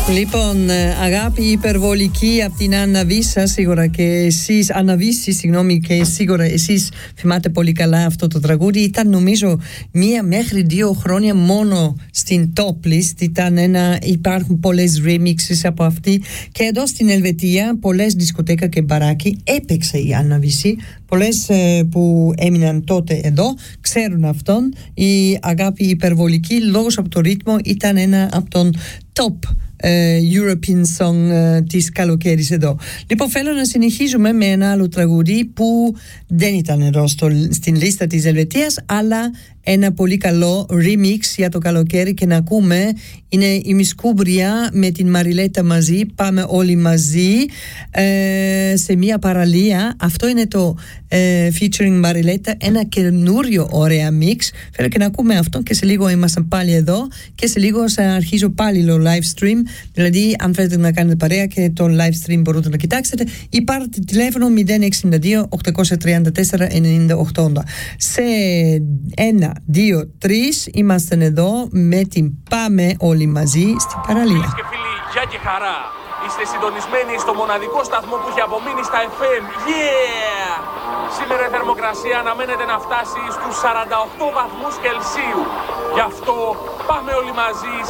Λοιπόν, αγάπη υπερβολική από την Άννα Βίσσα, σίγουρα και εσείς, Άννα Βίσση, συγγνώμη, και σίγουρα εσείς θυμάται πολύ καλά αυτό το τραγούδι. Ήταν νομίζω 1 μέχρι 2 χρόνια μόνο στην top list. Υπάρχουν πολλές remixes από αυτή. Και εδώ στην Ελβετία, πολλές δισκοτέκα και μπαράκι έπαιξε η Άννα Βίσση. Πολλές που έμειναν τότε εδώ ξέρουν αυτόν. Η αγάπη υπερβολική, λόγως από το ρύθμο, ήταν ένα από τον top European song της καλοκαίρις εδώ. Λοιπόν, θέλω να συνεχίζουμε με ένα άλλο τραγούδι που δεν ήταν εδώ στην λίστα της Ελβετίας, αλλά ένα πολύ καλό remix για το καλοκαίρι, και να ακούμε είναι η Μισκούμπρια με την Μαριλέτα μαζί. Πάμε όλοι μαζί σε μια παραλία. Αυτό είναι το featuring Μαριλέτα, ένα καινούριο ωραία mix. Θέλω και να ακούμε αυτό, και σε λίγο ήμασταν πάλι εδώ, και σε λίγο θα αρχίζω πάλι το live stream. Δηλαδή, αν θέλετε να κάνετε παρέα και το live stream μπορείτε να κοιτάξετε, ή πάρετε τηλέφωνο 062 834 9880. Σε 1, 2, 3 είμαστε εδώ με την Πάμε όλοι μαζί στην παραλία. Φίλες και φίλοι, γεια και χαρά. Είστε συντονισμένοι στο μοναδικό σταθμό που έχει απομείνει στα FM. Yeah! Σήμερα η θερμοκρασία αναμένεται να φτάσει στους 48 βαθμούς Κελσίου. Γι' αυτό πάμε όλοι μαζί